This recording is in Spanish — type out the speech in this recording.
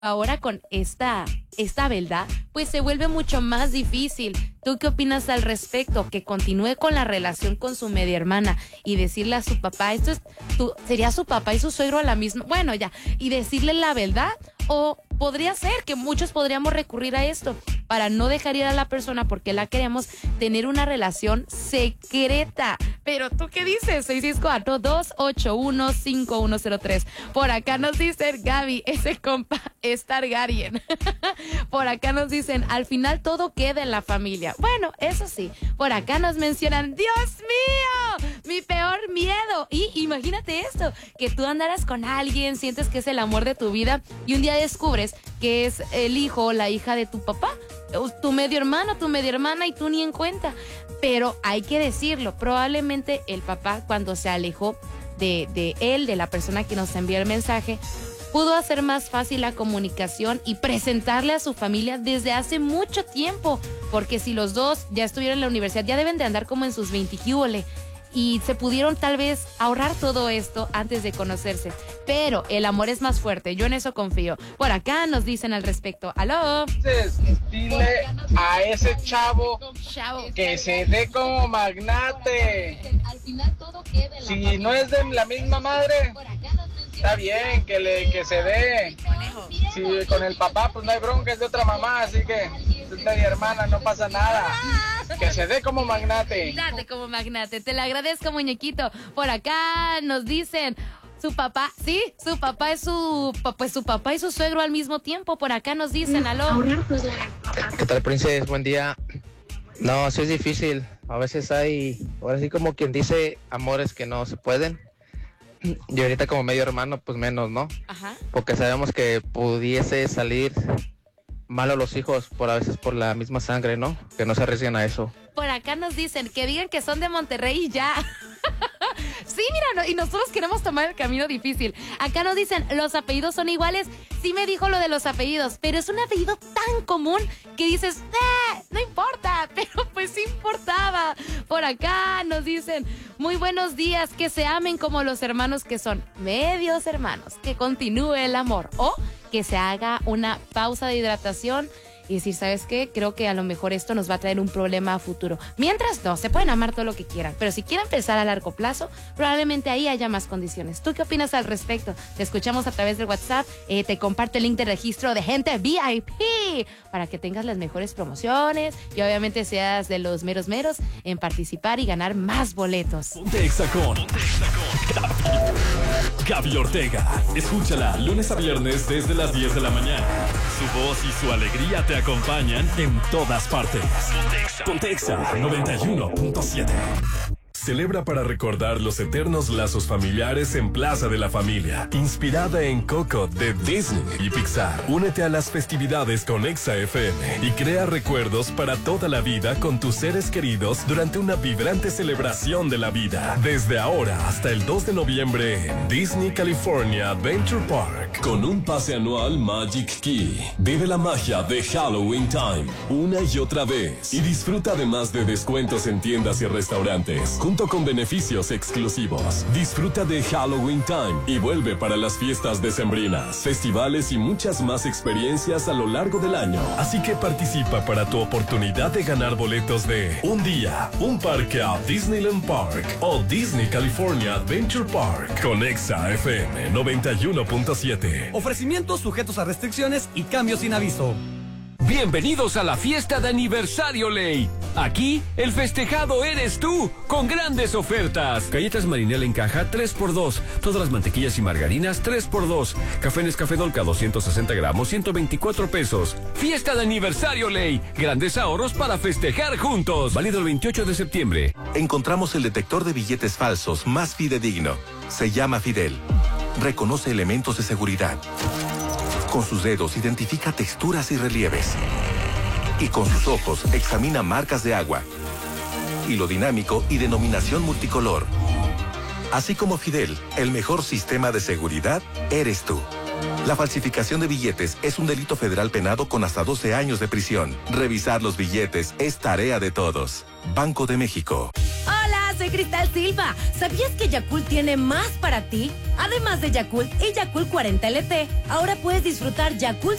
ahora con esta verdad, pues se vuelve mucho más difícil. ¿Tú qué opinas al respecto? Que continúe con la relación con su media hermana y decirle a su papá, sería su papá y su suegro a la misma, bueno ya, y decirle la verdad. O podría ser que muchos podríamos recurrir a esto para no dejar ir a la persona porque la queremos, tener una relación secreta. Pero ¿tú qué dices? 664-281-5103. Por acá nos dicen, Gaby, ese compa es Targaryen. Por acá nos dicen, al final todo queda en la familia. Bueno, eso sí, por acá nos mencionan, ¡Dios mío! Mi peor miedo. Y imagínate esto, que tú andaras con alguien, sientes que es el amor de tu vida y un día descubres que es el hijo o la hija de tu papá, tu medio hermano, tu media hermana y tú ni en cuenta. Pero hay que decirlo, probablemente el papá cuando se alejó de él, de la persona que nos envió el mensaje, pudo hacer más fácil la comunicación y presentarle a su familia desde hace mucho tiempo, porque si los dos ya estuvieron en la universidad, ya deben de andar como en sus 20 y se pudieron tal vez ahorrar todo esto antes de conocerse. Pero el amor es más fuerte, yo en eso confío. Por acá nos dicen al respecto. ¡Aló! Dile a ese chavo que se dé como magnate. Si no es de la misma madre, está bien que se dé. Si con el papá pues no hay bronca, es de otra mamá, así que es de mi hermana, no pasa nada. Que se dé como magnate. Date como magnate, te lo agradezco, muñequito. Por acá nos dicen, su papá, sí, su papá es su papá y su suegro al mismo tiempo. Por acá nos dicen, aló. ¿Qué tal, princesa? Buen día. No, sí es difícil. A veces hay, ahora sí como quien dice, amores que no se pueden. Y ahorita como medio hermano, pues menos, ¿no? Ajá. Porque sabemos que pudiese salir malo los hijos a veces por la misma sangre, ¿no? Que no se arriesguen a eso. Por acá nos dicen que digan que son de Monterrey y ya. Sí, mira, y nosotros queremos tomar el camino difícil. Acá nos dicen, los apellidos son iguales. Sí me dijo lo de los apellidos, pero es un apellido tan común que dices, no importa, pero pues sí importaba. Por acá nos dicen, muy buenos días, que se amen como los hermanos que son, medios hermanos, que continúe el amor, o que se haga una pausa de hidratación y decir, ¿sabes qué? Creo que a lo mejor esto nos va a traer un problema a futuro. Mientras no, se pueden amar todo lo que quieran, pero si quieren pensar a largo plazo, probablemente ahí haya más condiciones. ¿Tú qué opinas al respecto? Te escuchamos a través del WhatsApp, te comparto el link de registro de gente VIP para que tengas las mejores promociones y obviamente seas de los meros en participar y ganar más boletos. Ponte Exa con Gaby Ortega. Escúchala lunes a viernes desde las 10 de la mañana. Su voz y su alegría te acompañan en todas partes. Ponte Exa 91.7. Celebra para recordar los eternos lazos familiares en Plaza de la Familia, inspirada en Coco de Disney y Pixar. Únete a las festividades con Exa FM y crea recuerdos para toda la vida con tus seres queridos durante una vibrante celebración de la vida. Desde ahora hasta el 2 de noviembre en Disney California Adventure Park, con un pase anual Magic Key. Vive la magia de Halloween Time una y otra vez y disfruta además de descuentos en tiendas y restaurantes, junto con beneficios exclusivos. Disfruta de Halloween Time y vuelve para las fiestas decembrinas, festivales y muchas más experiencias a lo largo del año. Así que participa para tu oportunidad de ganar boletos de un día, un parque a Disneyland Park o Disney California Adventure Park con Exa FM 91.7. Ofrecimientos sujetos a restricciones y cambios sin aviso. Bienvenidos a la fiesta de aniversario Ley. Aquí, el festejado eres tú, con grandes ofertas. Galletas Marinela en caja, 3x2. Todas las mantequillas y margarinas, 3x2. Café Nescafé Dolca, 260 gramos, 124 pesos. Fiesta de aniversario Ley. Grandes ahorros para festejar juntos. Válido el 28 de septiembre. Encontramos el detector de billetes falsos más fidedigno. Se llama Fidel. Reconoce elementos de seguridad. Con sus dedos identifica texturas y relieves. Y con sus ojos examina marcas de agua, hilo dinámico y denominación multicolor. Así como Fidel, el mejor sistema de seguridad eres tú. La falsificación de billetes es un delito federal penado con hasta 12 años de prisión. Revisar los billetes es tarea de todos. Banco de México. Hola, soy Cristal Silva. ¿Sabías que Yakult tiene más para ti? Además de Yakult y Yakult 40 LT, ahora puedes disfrutar Yakult